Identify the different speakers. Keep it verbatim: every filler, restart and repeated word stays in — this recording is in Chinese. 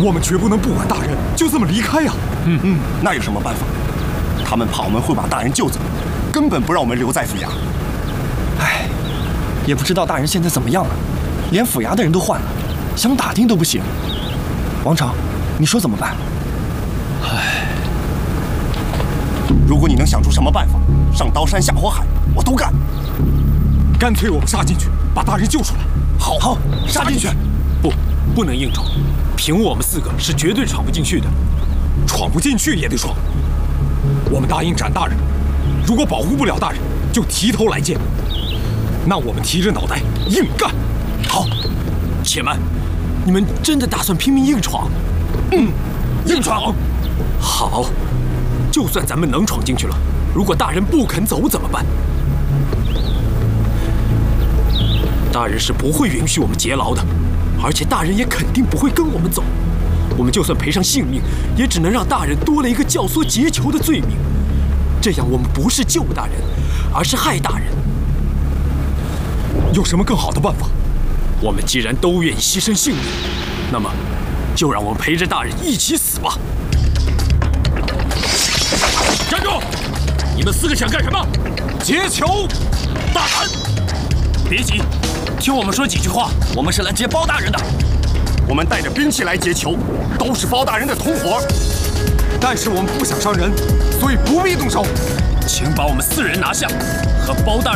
Speaker 1: 我们绝不能不管大人就这么离开呀！
Speaker 2: 嗯嗯，那有什么办法？他们怕我们会把大人救走，根本不让我们留在府衙。
Speaker 3: 唉，也不知道大人现在怎么样了，连府衙的人都换了，想打听都不行。王朝，你说怎么办？
Speaker 2: 唉，如果你能想出什么办法，上刀山下火海，我都干。
Speaker 1: 干脆我们杀进去，把大人救出来。
Speaker 2: 好，好，杀进去。
Speaker 4: 不，不能硬闯，凭我们四个是绝对闯不进去的。
Speaker 1: 闯不进去也得闯。我们答应斩大人，如果保护不了大人，就提头来见。那我们提着脑袋硬干。
Speaker 4: 好，且慢，你们真的打算拼命硬闯？
Speaker 1: 嗯，硬闯。
Speaker 4: 好，就算咱们能闯进去了，如果大人不肯走怎么办？大人是不会允许我们劫牢的，而且大人也肯定不会跟我们走。我们就算赔上性命，也只能让大人多了一个教唆劫囚的罪名。这样我们不是救大人，而是害大人。
Speaker 1: 有什么更好的办法？
Speaker 4: 我们既然都愿意牺牲性命，那么就让我们陪着大人一起死吧。站住！你们四个想干什么？
Speaker 1: 劫囚！
Speaker 4: 大胆！别急，听我们说几句话。我们是来劫包大人的。
Speaker 2: 我们带着兵器来劫囚，都是包大人的同伙。
Speaker 1: 但是我们不想伤人，所以不必动手。
Speaker 4: 请把我们四人拿下，和包大人